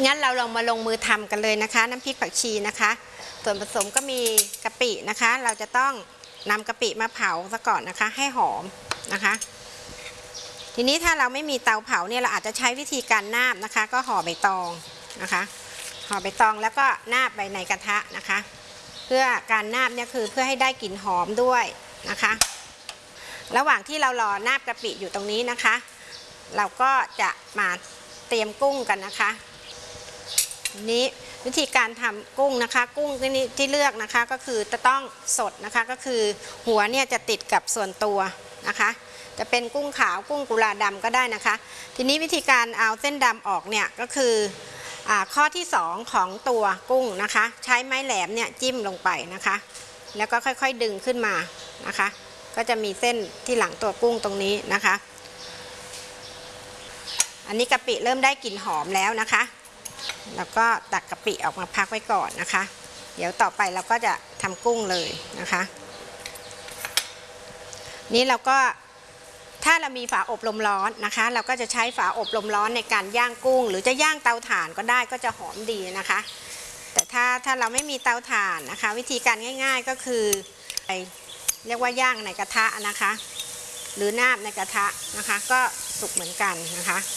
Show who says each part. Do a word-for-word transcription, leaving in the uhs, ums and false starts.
Speaker 1: งั้นเราลองมาลงมือทำกันเลยนะคะน้ำพริกผักชีนะคะส่วนผสมก็มีกะปินะคะเราจะต้องนำกะปิมาเผาซะก่อนนะคะให้หอมนะคะทีนี้ถ้าเราไม่มีเตาเผาเนี่ยเราอาจจะใช้วิธีการนาบนะคะก็ห่อใบตองนะคะห่อใบตองแล้วก็นาบไปในกระทะนะคะเพื่อการนาบเนี่ยคือเพื่อให้ได้กลิ่นหอมด้วยนะคะระหว่างที่เรารอนาบกะปิอยู่ตรงนี้นะคะเราก็จะมาเตรียมกุ้งกันนะคะนี้วิธีการทำกุ้งนะคะกุ้งที่ที่เลือกนะคะก็คือจะต้องสดนะคะก็คือหัวเนี่ยจะติดกับส่วนตัวนะคะจะเป็นกุ้งขาวกุ้งกุลาดำก็ได้นะคะทีนี้วิธีการเอาเส้นดำออกเนี่ยก็คืออ่าข้อที่สองของตัวกุ้งนะคะใช้ไม้แหลมเนี่ยจิ้มลงไปนะคะแล้วก็ค่อยๆดึงขึ้นมานะคะก็จะมีเส้นที่หลังตัวกุ้งตรงนี้นะคะอันนี้กะปิเริ่มได้กลิ่นหอมแล้วนะคะแล้วก็ตักกะปิออกมาพักไว้ก่อนนะคะเดี๋ยวต่อไปเราก็จะทำกุ้งเลยนะคะนี่เราก็ถ้าเรามีฝาอบลมร้อนนะคะเราก็จะใช้ฝาอบลมร้อนในการย่างกุ้งหรือจะย่างเตาถ่านก็ได้ก็จะหอมดีนะคะแต่ถ้าถ้าเราไม่มีเตาถ่านนะคะวิธีการง่ายๆก็คือเรียกว่าย่างในกระทะนะคะหรือนาบในกระทะนะคะก็สุกเหมือนกันนะคะ